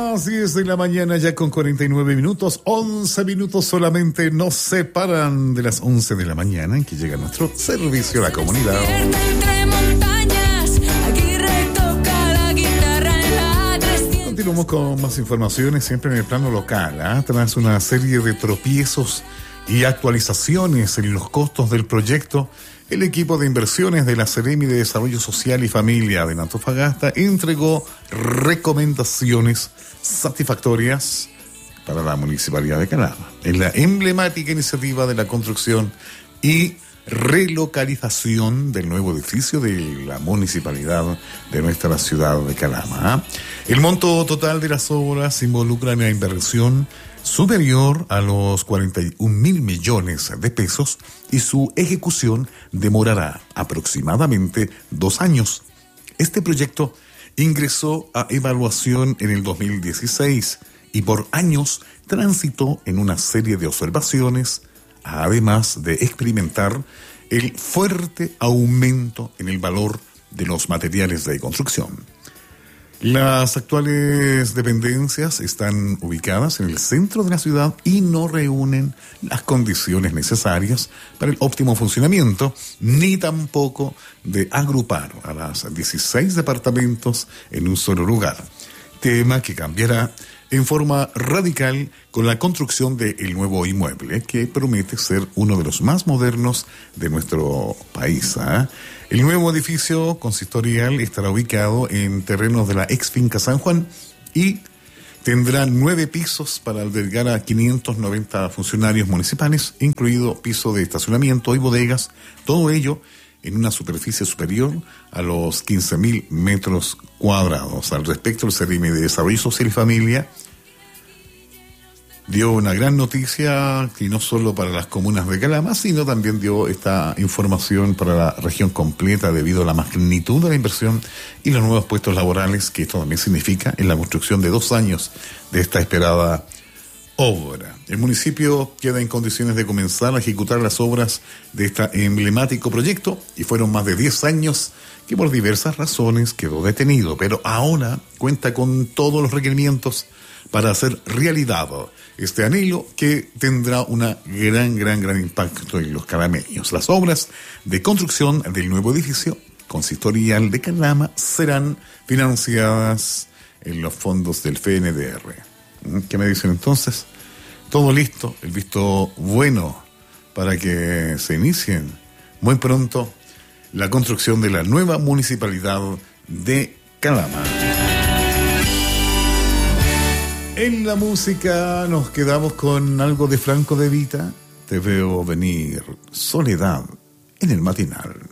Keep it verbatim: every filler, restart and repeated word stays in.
las diez de la mañana, ya con cuarenta y nueve minutos, once minutos solamente nos separan de las once de la mañana en que llega nuestro servicio a la comunidad. Continuamos con más informaciones, siempre en el plano local, ¿eh? Tras una serie de tropiezos y actualizaciones en los costos del proyecto, el equipo de inversiones de la Seremi de Desarrollo Social y Familia de Antofagasta entregó recomendaciones satisfactorias para la Municipalidad de Calama en la emblemática iniciativa de la construcción y relocalización del nuevo edificio de la Municipalidad de nuestra ciudad de Calama. El monto total de las obras involucra una inversión superior a los cuarenta y un mil millones de pesos y su ejecución demorará aproximadamente dos años. Este proyecto ingresó a evaluación en el dos mil dieciséis y por años transitó en una serie de observaciones, además de experimentar el fuerte aumento en el valor de los materiales de construcción. Las actuales dependencias están ubicadas en el centro de la ciudad y no reúnen las condiciones necesarias para el óptimo funcionamiento, ni tampoco de agrupar a las dieciséis departamentos en un solo lugar, tema que cambiará en forma radical con la construcción del nuevo inmueble, que promete ser uno de los más modernos de nuestro país, ¿eh? El nuevo edificio consistorial estará ubicado en terrenos de la ex finca San Juan y tendrá nueve pisos para albergar a quinientos noventa funcionarios municipales, incluido piso de estacionamiento y bodegas, todo ello en una superficie superior a los quince mil metros cuadrados. Al respecto, el Seremi de Desarrollo Social y Familia dio una gran noticia, y no solo para las comunas de Calama, sino también dio esta información para la región completa debido a la magnitud de la inversión y los nuevos puestos laborales que esto también significa en la construcción de dos años de esta esperada obra. El municipio queda en condiciones de comenzar a ejecutar las obras de este emblemático proyecto y fueron más de diez años que por diversas razones quedó detenido, pero ahora cuenta con todos los requerimientos para hacer realidad este anhelo que tendrá una gran, gran, gran impacto en los calameños. Las obras de construcción del nuevo edificio consistorial de Calama serán financiadas en los fondos del F N D R. ¿Qué me dicen entonces? Todo listo, el visto bueno para que se inicien muy pronto la construcción de la nueva municipalidad de Calama. En la música nos quedamos con algo de Franco De Vita. Te veo venir, Soledad en el matinal.